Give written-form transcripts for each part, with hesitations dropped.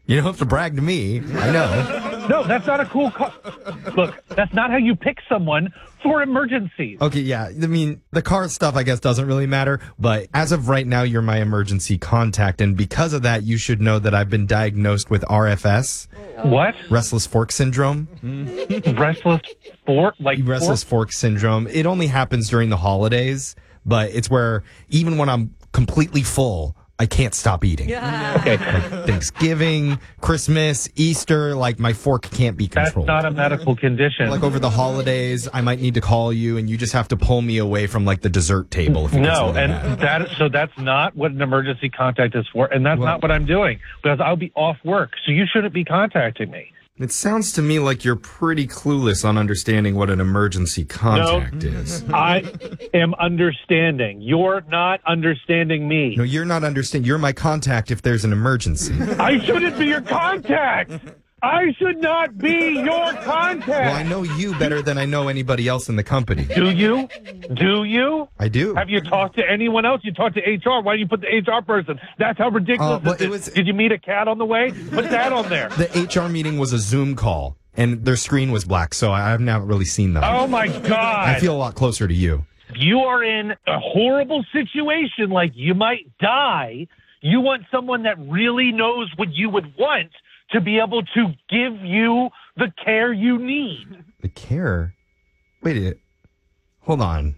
You don't have to brag to me. I know. No, that's not a cool Look, that's not how you pick someone for emergencies. Okay, yeah. I mean, the car stuff, I guess, doesn't really matter. But as of right now, you're my emergency contact. And because of that, you should know that I've been diagnosed with RFS. What? Restless Fork Syndrome. Restless Fork? Restless Fork Syndrome. It only happens during the holidays, but it's where even when I'm completely full, I can't stop eating. Yeah. Okay. Like Thanksgiving, Christmas, Easter, like my fork can't be controlled. That's not a medical condition. Like over the holidays, I might need to call you and you just have to pull me away from like the dessert table. If it gets really bad. That's not what an emergency contact is for. And that's not what I'm doing because I'll be off work. So you shouldn't be contacting me. It sounds to me like you're pretty clueless on understanding what an emergency contact is. I am understanding. You're not understanding me. No, you're not understanding. You're my contact if there's an emergency. I shouldn't be your contact. I should not be your contact. Well, I know you better than I know anybody else in the company. Do you? Do you? I do. Have you talked to anyone else? You talked to HR. Why do you put the HR person? That's how ridiculous it is. Did you meet a cat on the way? Put that on there. The HR meeting was a Zoom call, and their screen was black, so I've not really seen them. Oh, my God. I feel a lot closer to you. You are in a horrible situation, like you might die. You want someone that really knows what you would want to be able to give you the care you need. The care? Wait, hold on.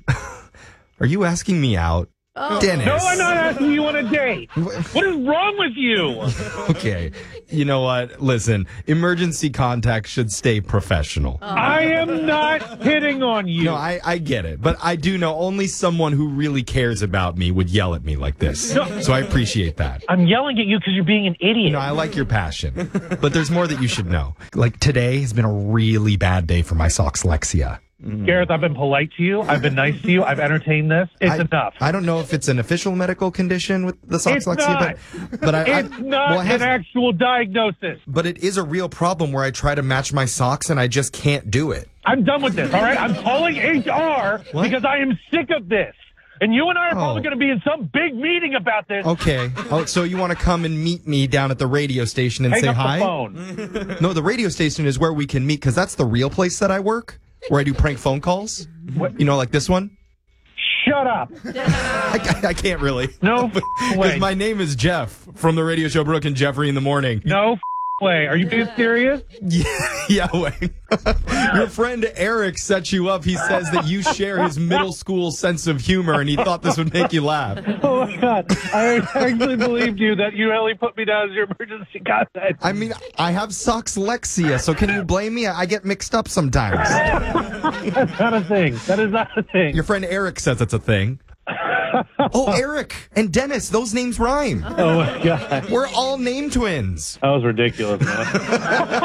Are you asking me out? Oh. Dennis. No, I'm not asking you on a date. What is wrong with you? Okay. You know what? Listen, emergency contact should stay professional. I am not hitting on you. No, I get it. But I do know only someone who really cares about me would yell at me like this. No. So I appreciate that. I'm yelling at you because you're being an idiot. No, I like your passion. But there's more that you should know. Like today has been a really bad day for my Soxlexia. Gareth, I've been polite to you. I've been nice to you. I've entertained this. It's enough. I don't know if it's an official medical condition with the Soxlexia, but it's not an actual diagnosis. But it is a real problem where I try to match my socks and I just can't do it. I'm done with this, all right? I'm calling HR because I am sick of this. And you and I are probably going to be in some big meeting about this. Okay. Oh, so you want to come and meet me down at the radio station and say hi? Hang up the phone. No, the radio station is where we can meet because that's the real place that I work, where I do prank phone calls. What? You know, like this one? Shut up. I can't really. No way. My name is Jeff from the radio show Brooke and Jeffrey in the Morning. No way. Are you being serious? Yeah, wait. Your friend Eric set you up. He says that you share his middle school sense of humor, and he thought this would make you laugh. Oh, my God. I actually believed you that you only put me down as your emergency contact. I mean, I have Soxlexia, so can you blame me? I get mixed up sometimes. That's not a thing. That is not a thing. Your friend Eric says it's a thing. Oh, Eric and Dennis, those names rhyme. Oh, my God. We're all name twins. That was ridiculous, man.